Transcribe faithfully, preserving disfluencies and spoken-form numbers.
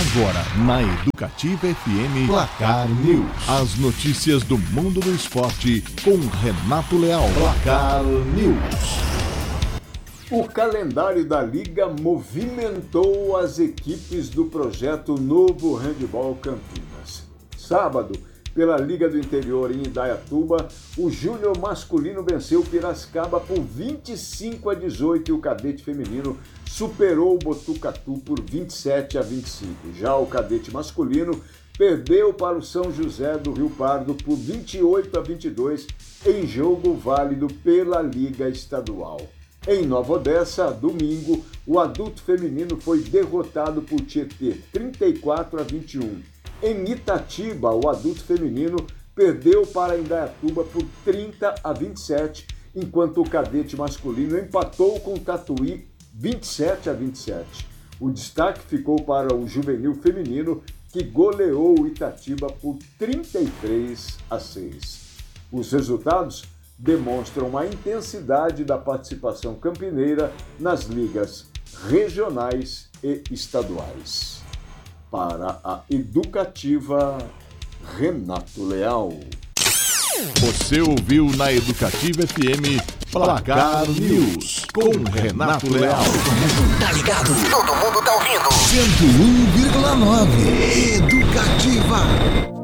Agora, na Educativa F M, Placar News. As notícias do mundo do esporte com Renato Leal. Placar News. O calendário da Liga movimentou as equipes do projeto Novo Handebol Campinas. Sábado, pela Liga do Interior em Indaiatuba, o Júnior masculino venceu o Piracicaba por vinte e cinco a dezoito e o cadete feminino superou o Botucatu por vinte e sete a vinte e cinco. Já o cadete masculino perdeu para o São José do Rio Pardo por vinte e oito a vinte e dois em jogo válido pela Liga Estadual. Em Nova Odessa, domingo, o adulto feminino foi derrotado por Tietê trinta e quatro a vinte e um. Em Itatiba, o adulto feminino perdeu para Indaiatuba por trinta a vinte e sete, enquanto o cadete masculino empatou com o Tatuí vinte e sete a vinte e sete. O destaque ficou para o juvenil feminino, que goleou o Itatiba por trinta e três a seis. Os resultados demonstram a intensidade da participação campineira nas ligas regionais e estaduais. Para a Educativa, Renato Leal. Você ouviu na Educativa F M Placar News com Renato Leal. Tá ligado? Todo mundo tá ouvindo. cento e um vírgula nove Educativa.